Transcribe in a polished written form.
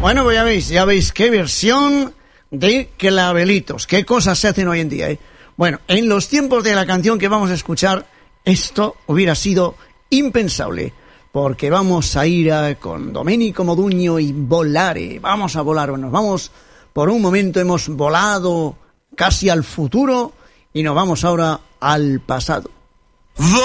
Bueno, pues ya veis qué versión de Clavelitos, qué cosas se hacen hoy en día, ¿eh? Bueno, en los tiempos de la canción que vamos a escuchar, esto hubiera sido impensable, porque vamos a ir con Domenico Modugno y Volare. Vamos a volar, nos vamos, por un momento hemos volado casi al futuro y nos vamos ahora al pasado.